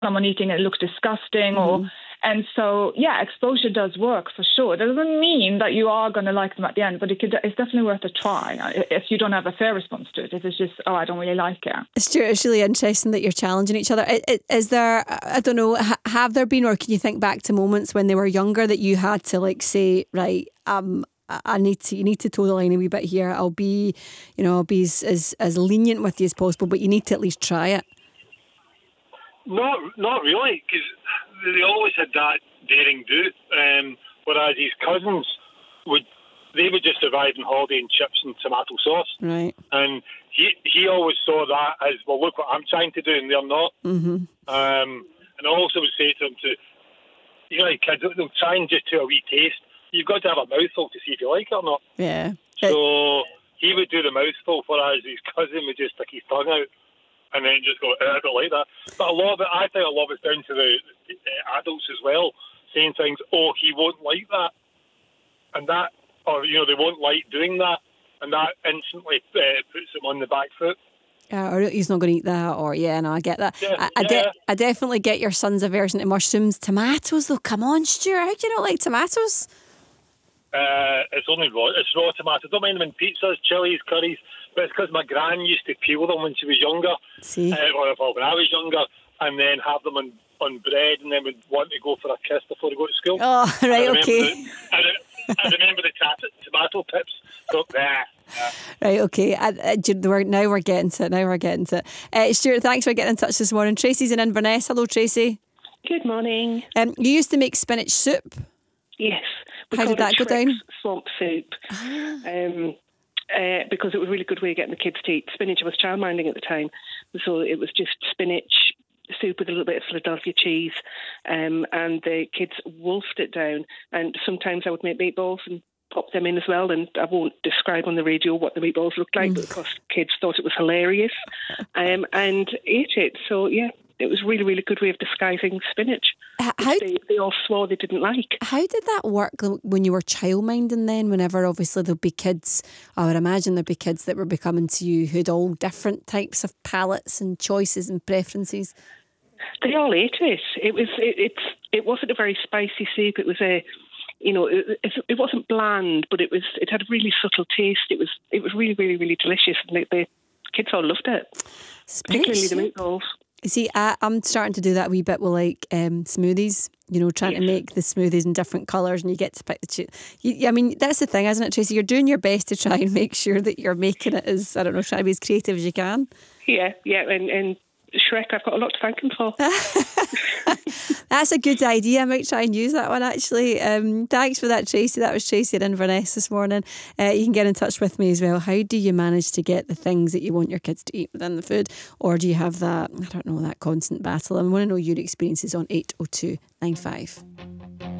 someone eating it looks disgusting and so exposure does work for sure. It doesn't mean that you are going to like them at the end, but it's definitely worth a try if you don't have a fair response to it. If it's just, I don't really like it. Stuart, it's really interesting that you're challenging each other. Is there, I don't know, have there been, or can you think back to moments when they were younger that you had to like say, right, you need to toe the line a wee bit here. I'll be as lenient with you as possible, but you need to at least try it. Not really, because they always had that daring do. Whereas his cousins would just survive on holiday and chips and tomato sauce. Right. And he always saw that as, well, look what I'm trying to do, and they're not. Mm-hmm. And I also would say to him like kids, they'll try and just do a wee taste. You've got to have a mouthful to see if you like it or not. Yeah. So he would do the mouthful, whereas his cousin would just stick his tongue out and then just go, I don't like that. But I think a lot of it's down to the adults as well, saying things, he won't like that. And that, or, they won't like doing that. And that instantly puts them on the back foot. Or he's not going to eat that, or I get that. Yeah, I definitely get your son's aversion to mushrooms. Tomatoes though, come on, Stuart, how do you not like tomatoes? It's only raw. It's raw tomatoes. Don't mind them in pizzas, chilies, curries. But it's because my gran used to peel them when she was younger. See? Or when I was younger, and then have them on bread, and then would want to go for a kiss before they go to school. Oh, right, okay. I remember the tomato pips. So, Right, okay. Now we're getting to it. Stuart, thanks for getting in touch this morning. Tracy's in Inverness. Hello, Tracy. Good morning. You used to make spinach soup. Yes. How did that go down? Swamp soup. Because it was a really good way of getting the kids to eat spinach. I was childminding at the time, so it was just spinach soup with a little bit of Philadelphia cheese, and the kids wolfed it down. And sometimes I would make meatballs and pop them in as well, and I won't describe on the radio what the meatballs looked like, but of course kids thought it was hilarious and ate it. So it was a really, really good way of disguising spinach. They all swore they didn't like. How did that work when you were childminding then? Whenever obviously there'll be kids, I would imagine there'd be kids that were becoming to you who'd all different types of palates and choices and preferences. They all ate it. It wasn't a very spicy soup. It was it wasn't bland, but it had a really subtle taste. It was really, really, really delicious, and the kids all loved it, particularly the meatballs. See, I'm starting to do that a wee bit with smoothies, trying to make the smoothies in different colours, and you get to pick the I mean, that's the thing, isn't it, Tracy? You're doing your best to try and make sure that you're making it as, trying to be as creative as you can. Yeah, and Shrek, I've got a lot to thank him for. That's a good idea. I might try and use that one, actually. Thanks for that, Tracy. That was Tracy at Inverness this morning. You can get in touch with me as well. How do you manage to get the things that you want your kids to eat within the food? Or do you have that constant battle? I want to know your experiences on 80295.